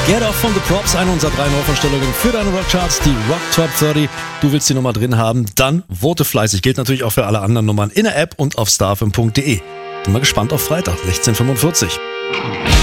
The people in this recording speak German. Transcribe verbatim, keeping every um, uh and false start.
Get Off von The Props, eine unserer drei Neuvorstellungen für deine Rockcharts, die Rock Top dreißig. Du willst die Nummer drin haben, dann vote fleißig. Gilt natürlich auch für alle anderen Nummern in der App und auf starfm punkt de. Bin mal gespannt auf Freitag, sechzehn Uhr fünfundvierzig.